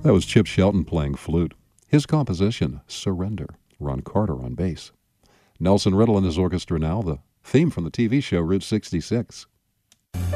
That was Chip Shelton playing flute. His composition, Surrender. Ron Carter on bass. Nelson Riddle and his orchestra now, the theme from the TV show Route 66.